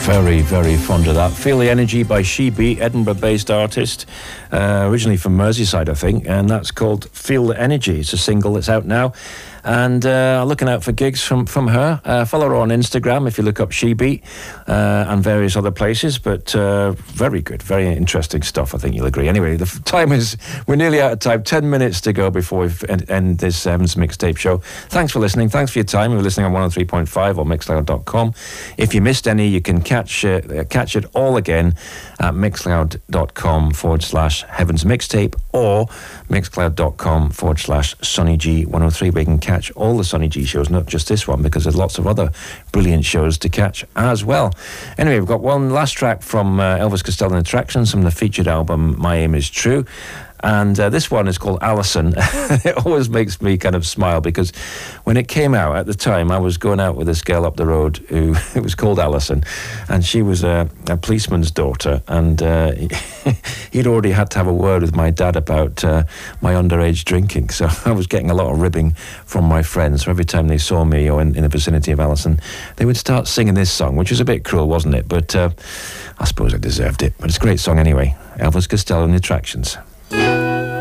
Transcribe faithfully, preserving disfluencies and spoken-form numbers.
Very, very fond of that. Feel the Energy by She Beat, Edinburgh-based artist, uh, originally from Merseyside, I think, and that's called Feel the Energy. It's a single that's out now, and uh, looking out for gigs from, from her. Uh, follow her on Instagram if you look up She Beat, uh, and various other places, but uh, very good, very interesting stuff, I think you'll agree. Anyway, the time is, we're nearly out of time, ten minutes to go before we end, end this Heaven's Mixtape show. Thanks for listening, thanks for your time. You're listening on one oh three point five or mixcloud dot com. If you missed any, you can catch uh, catch it all again at mixcloud.com forward slash Heaven's Mixtape or mixcloud.com forward slash Sonny G one oh three, where you can catch all the Sonny G shows, not just this one, because there's lots of other brilliant shows to catch as well. Anyway, we've got one last track from uh, Elvis Costello and Attractions from the featured album My Aim Is True. And uh, this one is called Alison. It always makes me kind of smile, because when it came out at the time, I was going out with this girl up the road who it was called Alison, and she was a, a policeman's daughter, and uh, he'd already had to have a word with my dad about uh, my underage drinking. So I was getting a lot of ribbing from my friends. So every time they saw me or in, in the vicinity of Alison, they would start singing this song, which was a bit cruel, wasn't it? But uh, I suppose I deserved it. But it's a great song anyway. Elvis Costello and the Attractions.